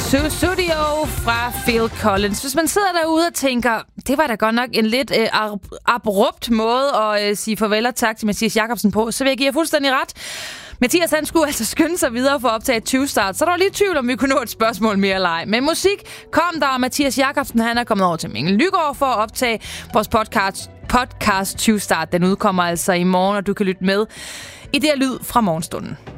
Sussudio fra Phil Collins. Hvis man sidder derude og tænker, det var da godt nok en lidt abrupt måde at sige farvel og tak til Mathias Jacobsen på, så vil jeg give jer fuldstændig ret. Mathias, han skulle altså skynde sig videre for at optage 20 start, så der var lige tvivl, om vi kunne nå et spørgsmål mere eller ej. Men musik kom der, og Mathias Jacobsen, han er kommet over til Mikkel Lygaard for at optage vores podcast 20 start. Den udkommer altså i morgen, og du kan lytte med i det her lyd fra morgenstunden.